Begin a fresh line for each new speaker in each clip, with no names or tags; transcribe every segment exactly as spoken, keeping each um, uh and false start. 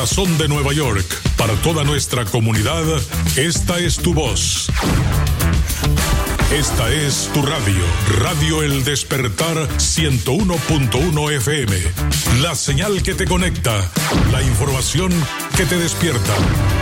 Corazón de Nueva York, para toda nuestra comunidad, esta es tu voz. Esta es tu radio, Radio El Despertar ciento uno punto uno F M. La señal que te conecta, la información que te despierta.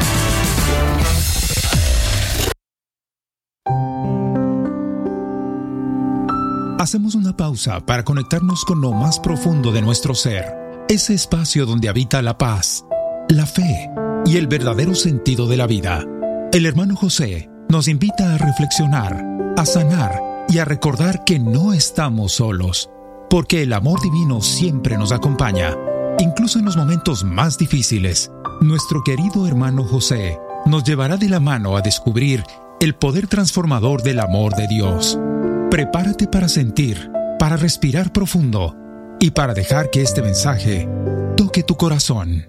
Hacemos una pausa para conectarnos con lo más profundo de nuestro ser, ese espacio donde habita la paz, la fe y el verdadero sentido de la vida. El hermano José nos invita a reflexionar, a sanar y a recordar que no estamos solos, porque el amor divino siempre nos acompaña, incluso en los momentos más difíciles. Nuestro querido hermano José nos llevará de la mano a descubrir el poder transformador del amor de Dios. Prepárate para sentir, para respirar profundo y para dejar que este mensaje toque tu corazón.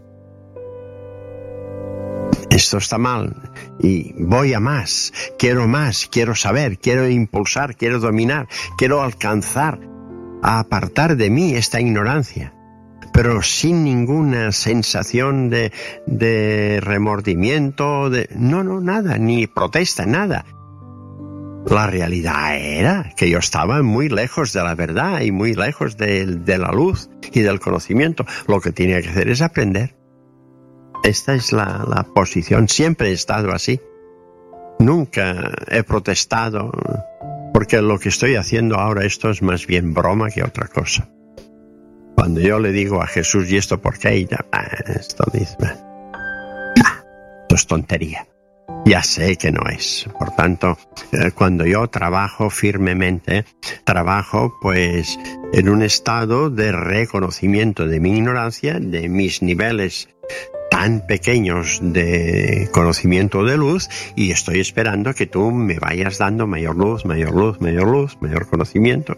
Esto está mal y voy a más, quiero más, quiero saber, quiero impulsar, quiero dominar, quiero alcanzar a apartar de mí esta ignorancia, pero sin ninguna sensación de, de remordimiento, de no, no, nada, ni protesta, nada. La realidad era que yo estaba muy lejos de la verdad y muy lejos de, de la luz y del conocimiento. Lo que tenía que hacer es aprender. Esta es la, la posición. Siempre he estado así. Nunca he protestado, porque lo que estoy haciendo ahora, esto es más bien broma que otra cosa. Cuando yo le digo a Jesús, ¿y esto por qué? Y ya, ah, esto mismo. Ah, esto es tontería. Ya sé que no es. Por tanto, eh, cuando yo trabajo firmemente, trabajo pues en un estado de reconocimiento de mi ignorancia, de mis niveles tan pequeños de conocimiento de luz, y estoy esperando que tú me vayas dando mayor luz, mayor luz, mayor luz, mayor conocimiento.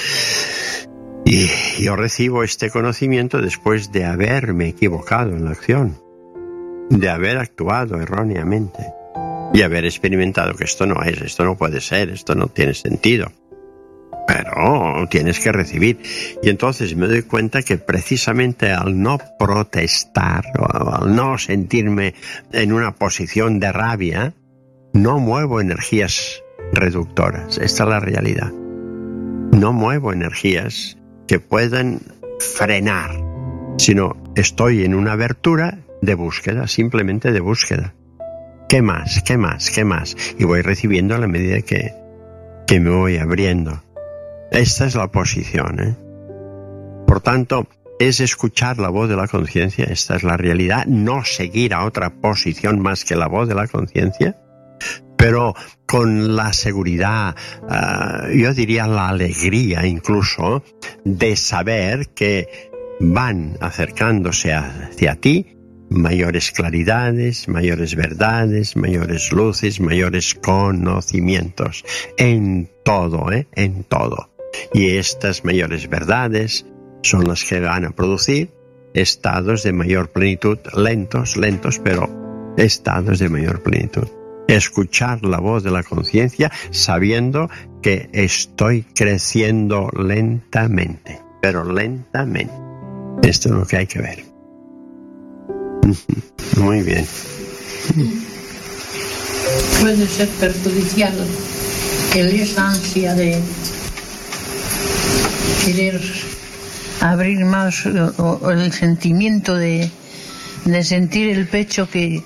Y yo recibo este conocimiento después de haberme equivocado en la acción, de haber actuado erróneamente y haber experimentado que esto no es, esto no puede ser, esto no tiene sentido. Pero tienes que recibir. Y entonces me doy cuenta que precisamente al no protestar, o al no sentirme en una posición de rabia, no muevo energías reductoras. Esta es la realidad. No muevo energías que puedan frenar, sino estoy en una abertura de búsqueda, simplemente de búsqueda. ¿Qué más? ¿Qué más? ¿Qué más? Y voy recibiendo a la medida que, que me voy abriendo. Esta es la posición, ¿eh? Por tanto, es escuchar la voz de la conciencia, esta es la realidad, no seguir a otra posición más que la voz de la conciencia, pero con la seguridad, uh, yo diría la alegría incluso, de saber que van acercándose hacia ti mayores claridades, mayores verdades, mayores luces, mayores conocimientos, en todo, ¿eh? En todo. Y estas mayores verdades son las que van a producir estados de mayor plenitud, lentos, lentos, pero estados de mayor plenitud. Escuchar la voz de la conciencia sabiendo que estoy creciendo lentamente, pero lentamente. Esto es lo que hay que ver. Muy bien.
Puede ser perjudicial el esa ansia de querer abrir más, o, o el sentimiento de, de sentir el pecho que,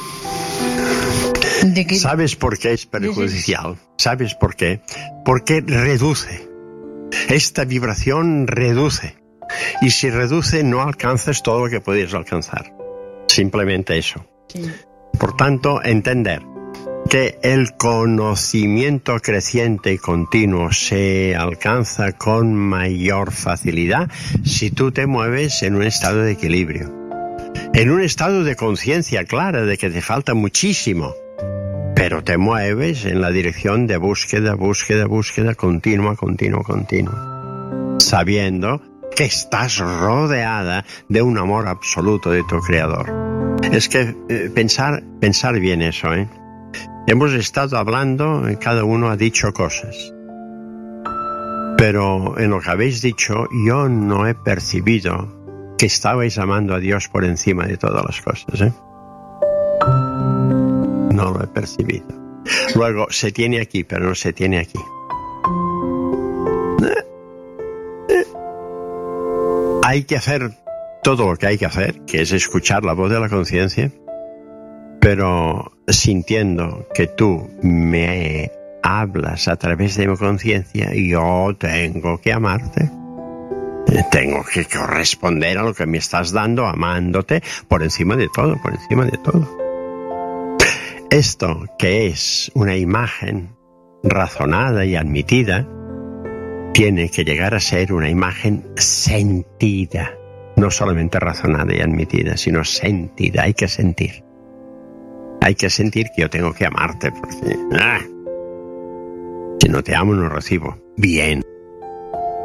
de que...
¿Sabes por qué es perjudicial? ¿Sabes por qué? Porque reduce. Esta vibración reduce. Y si reduce, no alcanzas todo lo que podías alcanzar. Simplemente eso. Sí. Por tanto, entender que el conocimiento creciente y continuo se alcanza con mayor facilidad si tú te mueves en un estado de equilibrio, en un estado de conciencia clara de que te falta muchísimo, pero te mueves en la dirección de búsqueda, búsqueda, búsqueda continua, continua, continua, sabiendo que estás rodeada de un amor absoluto de tu Creador. Es que eh, pensar, pensar bien eso, ¿eh? Hemos estado hablando, cada uno ha dicho cosas, pero en lo que habéis dicho yo no he percibido que estabais amando a Dios por encima de todas las cosas, ¿eh? No lo he percibido. Luego, se tiene aquí, pero no se tiene aquí. Hay que hacer todo lo que hay que hacer, que es escuchar la voz de la conciencia, pero sintiendo que tú me hablas a través de mi conciencia, yo tengo que amarte. Tengo que corresponder a lo que me estás dando, amándote por encima de todo, por encima de todo. Esto, que es una imagen razonada y admitida, tiene que llegar a ser una imagen sentida. No solamente razonada y admitida, sino sentida. Hay que sentir. Hay que sentir que yo tengo que amarte, porque ah, si no te amo no recibo. Bien.